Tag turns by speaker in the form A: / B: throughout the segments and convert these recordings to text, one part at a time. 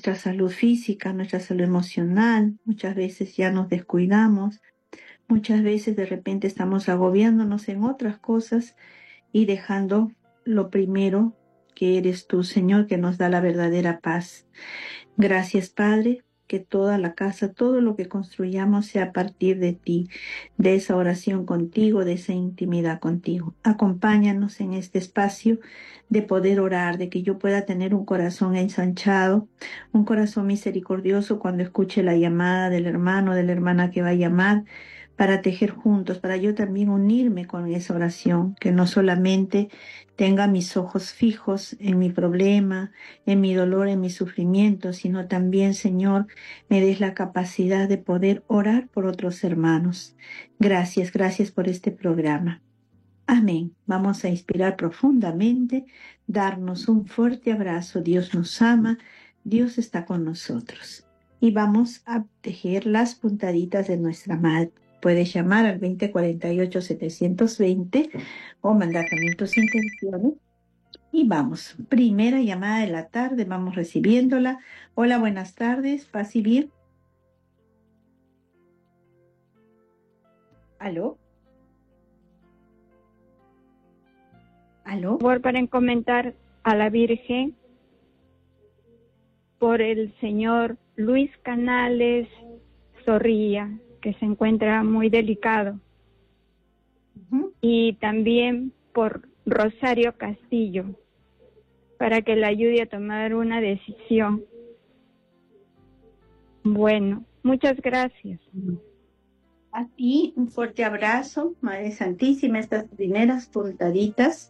A: nuestra salud física, nuestra salud emocional. Muchas veces ya nos descuidamos, muchas veces de repente estamos agobiándonos en otras cosas y dejando lo primero que eres tú, Señor, que nos da la verdadera paz. Gracias, Padre, que toda la casa, todo lo que construyamos sea a partir de ti, de esa oración contigo, de esa intimidad contigo. Acompáñanos en este espacio de poder orar, de que yo pueda tener un corazón ensanchado, un corazón misericordioso cuando escuche la llamada del hermano, de la hermana que va a llamar, para tejer juntos, para yo también unirme con esa oración, que no solamente tenga mis ojos fijos en mi problema, en mi dolor, en mi sufrimiento, sino también, Señor, me des la capacidad de poder orar por otros hermanos. Gracias, gracias por este programa. Amén. Vamos a inspirar profundamente, darnos un fuerte abrazo. Dios nos ama, Dios está con nosotros. Y vamos a tejer las puntaditas de nuestra madre. Puedes llamar al 2048-720 o mandar también tus intenciones. Y vamos, primera llamada de la tarde, vamos recibiéndola. Hola, buenas tardes, paz y bien. ¿Aló? ¿Aló?
B: Por favor, para encomendar a la Virgen por el señor Luis Canales Zorrilla, que se encuentra muy delicado. Y también por Rosario Castillo, para que le ayude a tomar una decisión. Bueno, muchas gracias.
A: A ti un fuerte abrazo, Madre Santísima, estas primeras puntaditas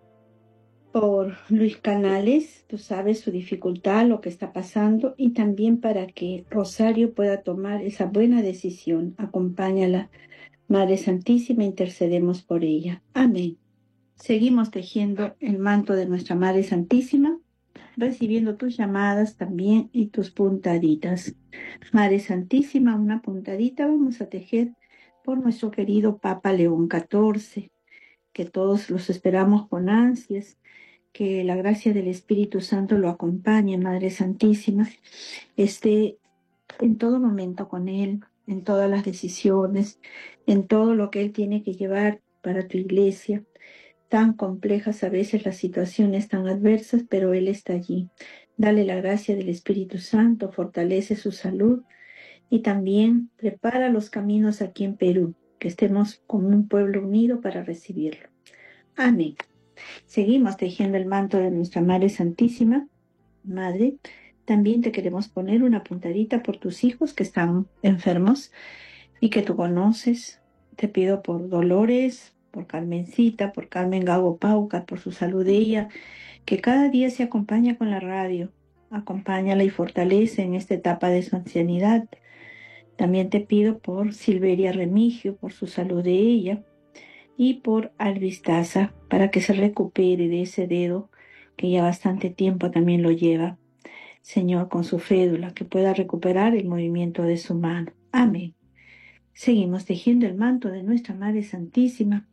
A: por Luis Canales, tú sabes su dificultad, lo que está pasando, y también para que Rosario pueda tomar esa buena decisión. Acompáñala, Madre Santísima, intercedemos por ella. Amén. Seguimos tejiendo el manto de nuestra Madre Santísima, recibiendo tus llamadas también y tus puntaditas. Madre Santísima, una puntadita vamos a tejer por nuestro querido Papa León XIV, que todos los esperamos con ansias, que la gracia del Espíritu Santo lo acompañe, Madre Santísima, esté en todo momento con él, en todas las decisiones, en todo lo que él tiene que llevar para tu iglesia. Tan complejas a veces las situaciones, tan adversas, pero él está allí. Dale la gracia del Espíritu Santo, fortalece su salud y también prepara los caminos aquí en Perú, que estemos como un pueblo unido para recibirlo. Amén. Seguimos tejiendo el manto de nuestra Madre Santísima. Madre, también te queremos poner una puntadita por tus hijos que están enfermos y que tú conoces. Te pido por Dolores, por Carmencita, por Carmen Gago Pauca, por su salud de ella, que cada día se acompaña con la radio. Acompáñala y fortalece en esta etapa de su ancianidad. También te pido por Silveria Remigio, por su salud de ella, y por Alvistaza, para que se recupere de ese dedo que ya bastante tiempo también lo lleva. Señor, con su fédula, que pueda recuperar el movimiento de su mano. Amén. Seguimos tejiendo el manto de nuestra Madre Santísima.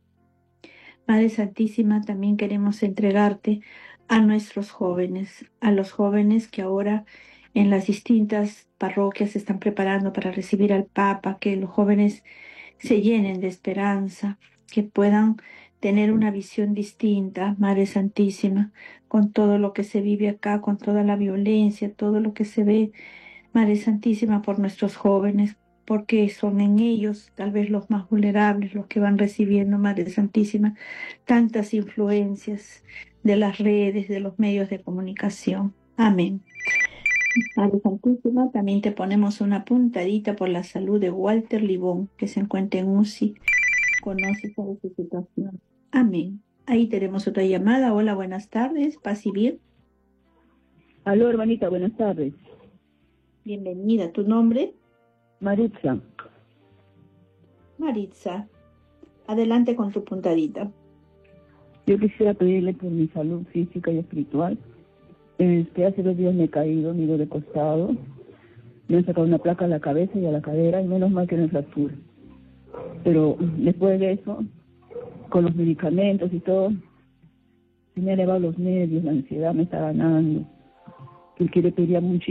A: Madre Santísima, también queremos entregarte a nuestros jóvenes, a los jóvenes que ahora en las distintas parroquias se están preparando para recibir al Papa, que los jóvenes se llenen de esperanza, que puedan tener una visión distinta, Madre Santísima, con todo lo que se vive acá, con toda la violencia, todo lo que se ve, Madre Santísima, por nuestros jóvenes, porque son en ellos tal vez los más vulnerables, los que van recibiendo, Madre Santísima, tantas influencias de las redes, de los medios de comunicación. Amén. Madre Santísima, también te ponemos una puntadita por la salud de Walter Libón, que se encuentra en UCI, conoce sobre su situación. Amén. Ahí tenemos otra llamada. Hola, buenas tardes, paz y bien.
C: Aló, hermanita, buenas tardes.
A: Bienvenida. ¿Tu nombre?
C: Maritza.
A: Maritza, adelante con tu puntadita.
C: Yo quisiera pedirle por mi salud física y espiritual. Hace 2 días me he caído, me he ido de costado. Me han sacado una placa a la cabeza y a la cadera, y menos mal que no es fractura. Pero después de eso, con los medicamentos y todo, se me han elevado los nervios, la ansiedad me está ganando. Él quiere pedir mucho.